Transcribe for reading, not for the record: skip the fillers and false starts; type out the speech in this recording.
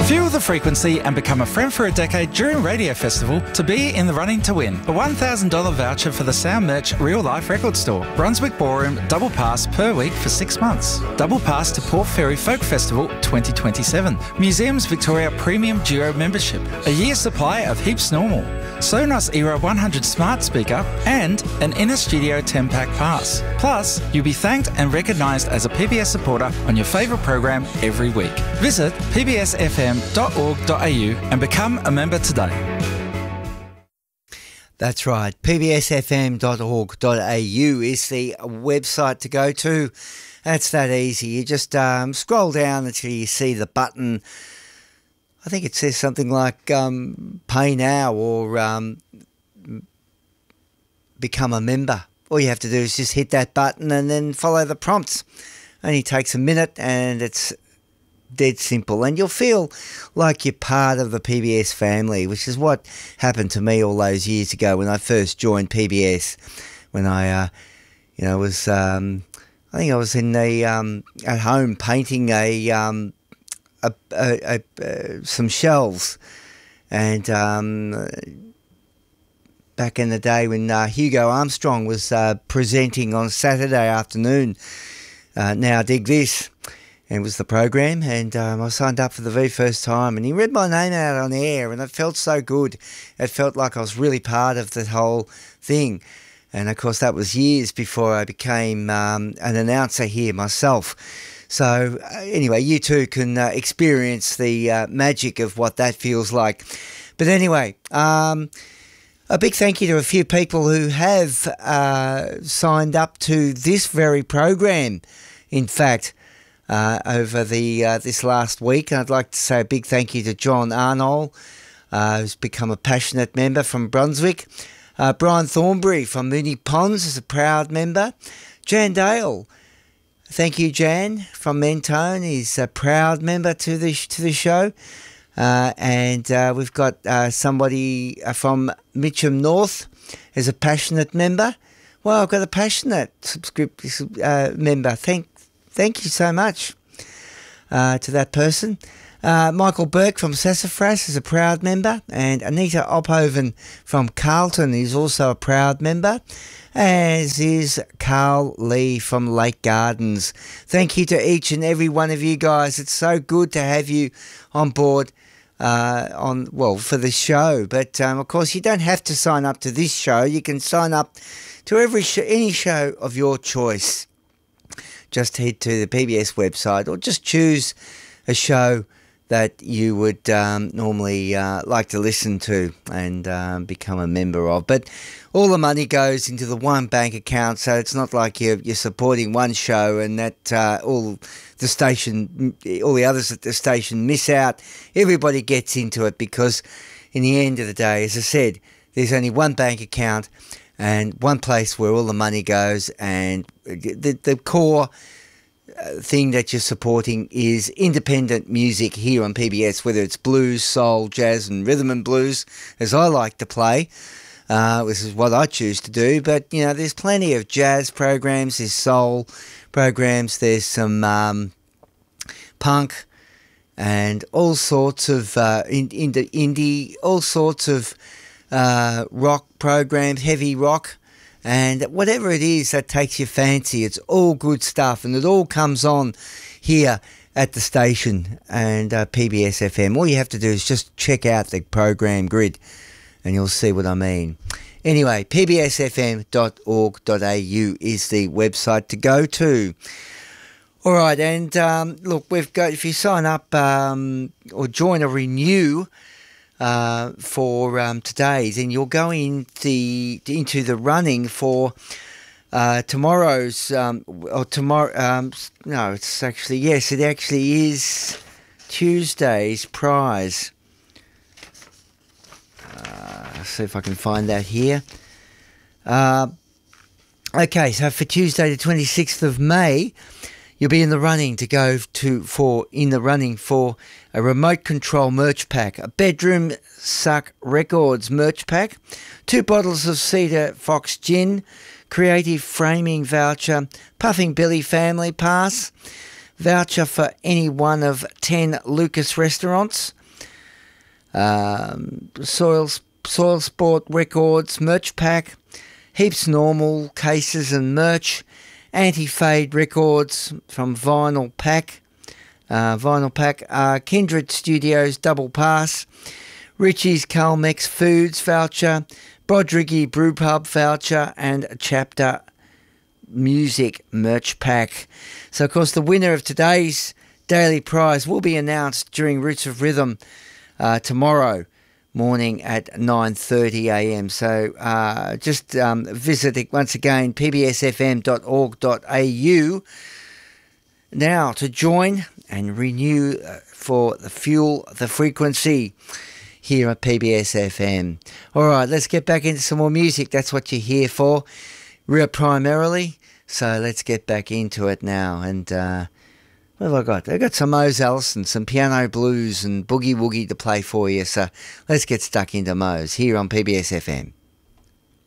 Fuel the frequency and become a friend for a decade during Radio Festival to be in the running to win a $1,000 voucher for the Sound Merch Real Life Record Store. Brunswick Ballroom double pass per week for 6 months. Double pass to Port Fairy Folk Festival 2027. Museums Victoria Premium Duo membership. A year's supply of Heaps Normal. Sonos Era 100 smart speaker and an Inner Studio 10-pack pass. Plus, you'll be thanked and recognised as a PBS supporter on your favourite program every week. Visit pbsfm.org.au and become a member today. That's right. pbsfm.org.au is the website to go to. That's that easy. You just scroll down until you see the button. I think it says something like pay now or become a member. All you have to do is just hit that button and then follow the prompts. Only takes a minute and it's dead simple. And you'll feel like you're part of the PBS family, which is what happened to me all those years ago when I first joined PBS. When I, was, I think I was in the at home painting some shelves, and back in the day when Hugo Armstrong was presenting on Saturday afternoon, Now Dig This, and it was the program, and I signed up for the very first time, and he read my name out on air, and it felt so good. It felt like I was really part of the whole thing. And of course that was years before I became an announcer here myself. So anyway, you too can experience the magic of what that feels like. But anyway, a big thank you to a few people who have signed up to this very program, in fact, over this last week. And I'd like to say a big thank you to John Arnold, who's become a passionate member from Brunswick. Brian Thornbury from Mooney Ponds is a proud member. Jan Dale, thank you, Jan, from Mentone. He's a proud member to the show. And we've got somebody from Mitcham North as a passionate member. Well, I've got a passionate member. Thank you so much to that person. Michael Burke from Sassafras is a proud member, and Anita Ophoven from Carlton is also a proud member, as is Carl Lee from Lake Gardens. Thank you to each and every one of you guys. It's so good to have you on board for the show. But of course, you don't have to sign up to this show. You can sign up to any show of your choice. Just head to the PBS website, or just choose a show that you would normally like to listen to and become a member of. But all the money goes into the one bank account, so it's not like you're supporting one show and that all the others at the station miss out. Everybody gets into it, because in the end of the day, as I said, there's only one bank account and one place where all the money goes, and the core thing that you're supporting is independent music here on PBS, whether it's blues, soul, jazz and rhythm and blues, as I like to play. This is what I choose to do. But, there's plenty of jazz programs, there's soul programs, there's some punk and all sorts of indie, all sorts of rock programs, heavy rock. And whatever it is that takes your fancy, it's all good stuff, and it all comes on here at the station and PBS FM. All you have to do is just check out the program grid and you'll see what I mean. Anyway, pbsfm.org.au is the website to go to. All right, and look, we've got, if you sign up or join or renew for today, then you'll go into the running for tomorrow's it actually is Tuesday's prize. See if I can find that here. Okay, so for Tuesday the 26th of May, you'll be in the running for a remote control merch pack, a Bedroom Suck Records merch pack, 2 bottles of Cedar Fox Gin, creative framing voucher, Puffing Billy family pass, voucher for any one of 10 Lucas restaurants. Soil Sport Records merch pack, Heaps Normal cases and merch, Anti-Fade Records from Vinyl Pack, Kindred Studios Double Pass, Richie's Calmex Foods voucher, Bodrigi Brewpub voucher, and Chapter Music merch pack. So, of course, the winner of today's daily prize will be announced during Roots of Rhythm tomorrow morning at 9:30 a.m. So just visit it once again, pbsfm.org.au now to join and renew for the fuel the frequency here at PBS FM. All right, let's get back into some more music. That's what you're here for, primarily. So let's get back into it now. And what have I got? I've got some Mose Allison, some piano blues and boogie woogie to play for you. So let's get stuck into Mose here on PBS FM.